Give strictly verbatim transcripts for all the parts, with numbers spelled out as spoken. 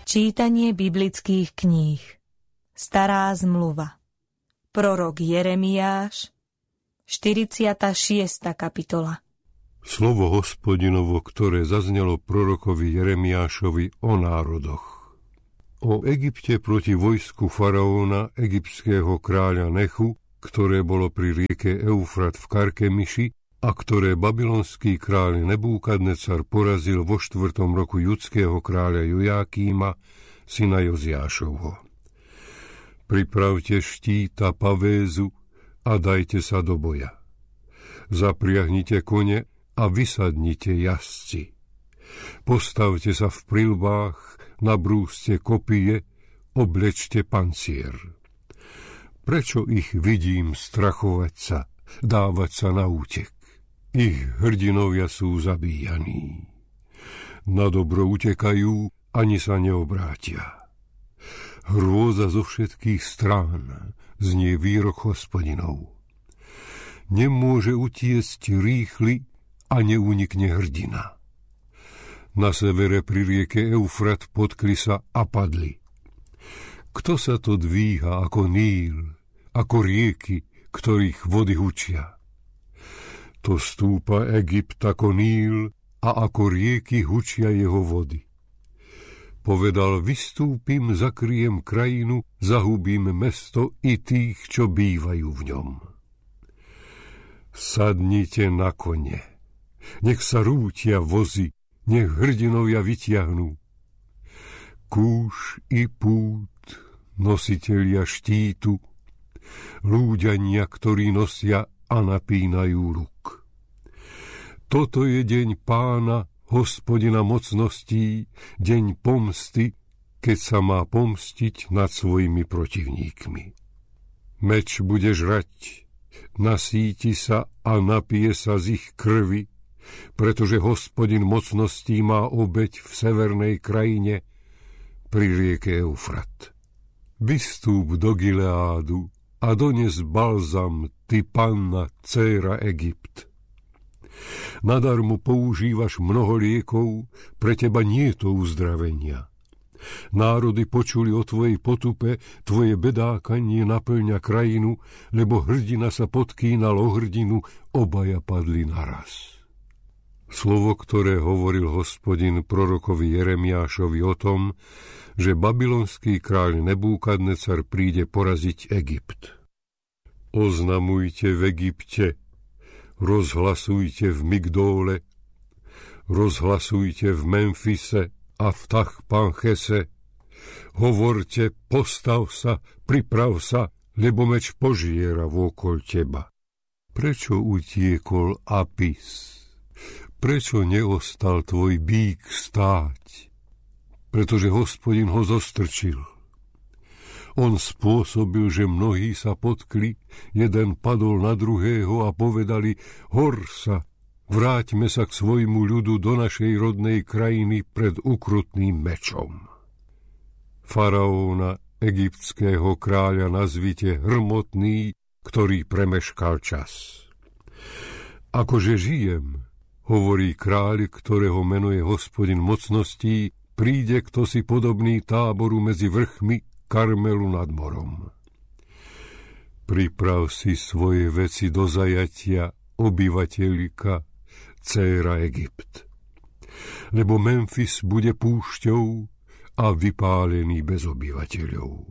Čítanie biblických kníh. Stará zmluva. Prorok Jeremiáš, štyridsiata šiesta kapitola. Slovo Hospodinovo, ktoré zaznelo prorokovi Jeremiášovi o národoch. O Egypte proti vojsku faraóna, egyptského kráľa Nechu, ktoré bolo pri rieke Eufrat v Karkemiši a ktoré babylonský kráľ Nebúkadnecar porazil vo štvrtom roku judského kráľa Jojákíma, syna Joziášovho. Pripravte štíta pavézu a dajte sa do boja. Zapriahnite kone a vysadnite jazdci. Postavte sa v prilbách, nabrúste kopie, oblečte pancier. Prečo ich vidím strachovať sa, dávať sa na útek? Ich hrdinovia sú zabíjaní. Na dobro utekajú, ani sa neobrátia. Hrôza zo všetkých strán, znie výrok Hospodinov. Nemôže utiecť rýchly a neunikne hrdina. Na severe pri rieke Eufrat potkli sa a padli. Kto sa to dvíha ako Níl, ako rieky, ktorých vody hučia? To stúpa Egypt ako Níl a ako rieky hučia jeho vody. Povedal, vystúpim, zakryjem krajinu, zahubím mesto i tých, čo bývajú v ňom. Sadnite na kone, nech sa rútia vozy, nech hrdinovia vytiahnú. Kúš i pút, nositelia štítu, lúďania, ktorí nosia a napínajú ruk. Toto je deň Pána, Hospodina mocností, deň pomsty, keď sa má pomstiť nad svojimi protivníkmi. Meč bude žrať, nasíti sa a napije sa z ich krvi, pretože Hospodin mocností má obeť v severnej krajine pri rieke Eufrat. Vystúp do Gileádu a dones balzam, ty panna, dcéra Egypt. Nadarmo používaš mnoho liekov, pre teba nie je to uzdravenia. Národy počuli o tvojej potupe, tvoje bedákanie naplňa krajinu, lebo hrdina sa podkýnal o hrdinu, obaja padli naraz. Slovo, ktoré hovoril Hospodin prorokovi Jeremiášovi o tom, že babylonský kráľ Nebúkadnecar príde poraziť Egypt. Oznamujte v Egypte, rozhlasujte v Migdóle, rozhlasujte v Memfise a v Tachpanchese, hovorte, postav sa, priprav sa, lebo meč požiera vôkol teba. Prečo utiekol Apis? Prečo neostal tvoj bík stáť? Pretože Hospodin ho zostrčil. On spôsobil, že mnohí sa potkli, jeden padol na druhého a povedali, hor sa, vráťme sa k svojmu ľudu do našej rodnej krajiny pred ukrutným mečom. Faraóna, egyptského kráľa, nazvite hrmotný, ktorý premeškal čas. Akože žijem, hovorí kráľ, ktorého meno je Hospodin mocností, príde kto si podobný táboru medzi vrchmi Karmelu nad morom. Priprav si svoje veci do zajatia, obyvateľka, dcéra Egypt. Lebo Memfis bude púšťou a vypálený bez obyvateľov.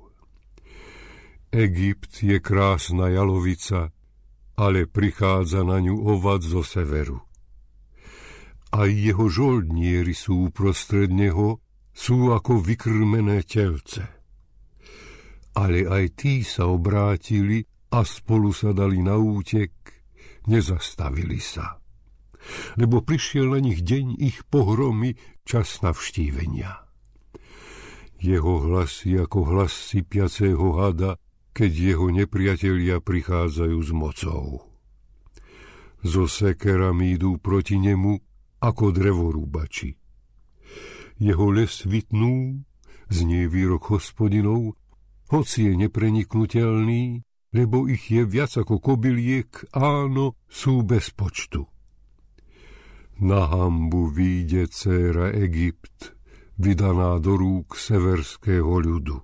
Egypt je krásna jalovica, ale prichádza na ňu ovad zo severu. Aj jeho žoldnieri sú uprostred neho, sú ako vykrmené telce. Ale aj tí sa obrátili a spolu sa dali na útek, nezastavili sa. Lebo prišiel na nich deň ich pohromy, čas navštívenia. Jeho hlas je ako hlas sypiaceho hada, keď jeho nepriatelia prichádzajú s mocou. So sekerami idú proti nemu ako drevorúbači. Jeho les vytnú, znie výrok Hospodinov, hoci je nepreniknutelný, lebo ich je viac ako kobyliek, áno, sú bez počtu. Na hanbu výjde dcéra Egypt, vydaná do rúk severského ľudu.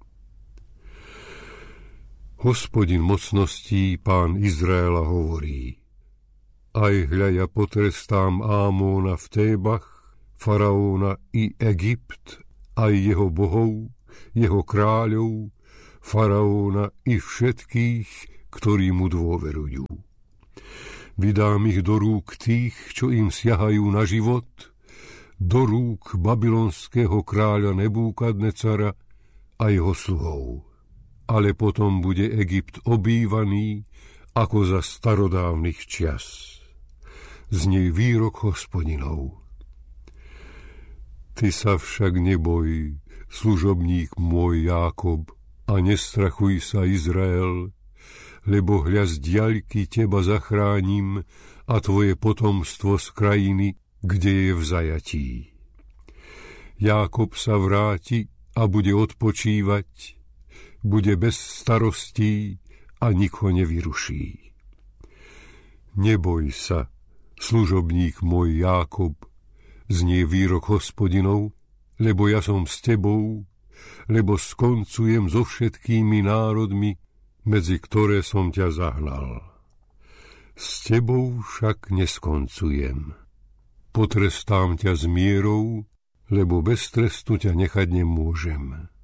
Hospodin mocností, Pán Izraela, hovorí: Aj hľa, ja potrestám Ámóna v Tébach, Faraóna i Egypt, aj jeho bohov, jeho kráľov, Faraóna i všetkých, ktorí mu dôverujú. Vydám ich do rúk tých, čo im siahajú na život, do rúk babylonského kráľa Nebúkadnecara a jeho sluhov. Ale potom bude Egypt obývaný ako za starodávnych čias. Znie výrok Hospodinov. Ty sa však neboj, služobník môj Jákob, a nestrachuj sa, Izrael, lebo hľa z diaľky teba zachránim a tvoje potomstvo z krajiny, kde je v zajatí. Jákob sa vráti a bude odpočívať, bude bez starostí a nik ho nevyruší. Neboj sa, služobník môj Jákob, znie výrok Hospodinov, lebo ja som s tebou, lebo skoncujem so všetkými národmi, medzi ktoré som ťa zahnal. S tebou však neskoncujem. Potrestám ťa s mierou, lebo bez trestu ťa nechať nemôžem.